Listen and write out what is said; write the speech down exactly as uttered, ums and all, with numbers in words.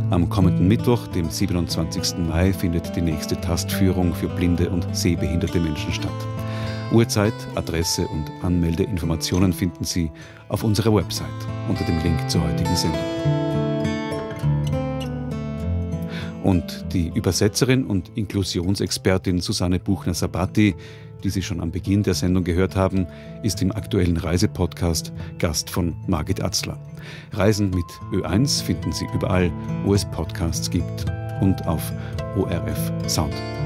Am kommenden Mittwoch, dem siebenundzwanzigsten Mai, findet die nächste Tastführung für blinde und sehbehinderte Menschen statt. Uhrzeit, Adresse und Anmeldeinformationen finden Sie auf unserer Website unter dem Link zur heutigen Sendung. Und die Übersetzerin und Inklusionsexpertin Susanne Buchner-Sabati, die Sie schon am Beginn der Sendung gehört haben, ist im aktuellen Reisepodcast Gast von Margit Atzler. Reisen mit Ö eins finden Sie überall, wo es Podcasts gibt und auf O R F Sound.